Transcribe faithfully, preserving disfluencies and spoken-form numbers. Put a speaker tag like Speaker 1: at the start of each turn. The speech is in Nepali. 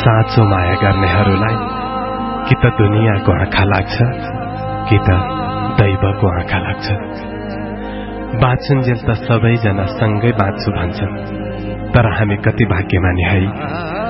Speaker 1: साँचो माया गर्नेहरूलाई कि त दुनियाँको आँखा लाग्छ कि त दैवको आँखा लाग्छ। बाँचुन्जेल त सबैजना सँगै बाँच्छु भन्छन्, तर हामी कति भाग्यमानी है